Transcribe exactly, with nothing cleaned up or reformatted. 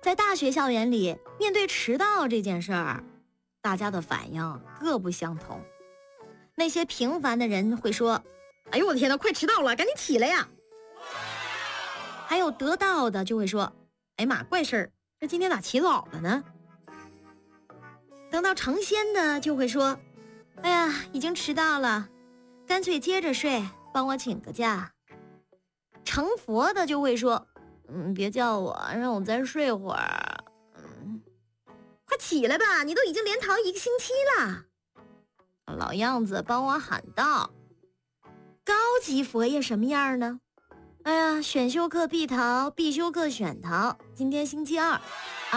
在大学校园里，面对迟到这件事儿，大家的反应各不相同。那些平凡的人会说：哎呦我的天哪，快迟到了，赶紧起来呀！还有得到的就会说：哎妈，怪事儿，这今天咋起早了呢？等到成仙的就会说：哎呀，已经迟到了，干脆接着睡，帮我请个假。成佛的就会说：嗯，别叫我，让我再睡会儿。嗯，快起来吧，你都已经连逃一个星期了。老样子，帮我喊道。高级佛爷什么样呢？哎呀，选修课必逃，必修课选逃。今天星期二。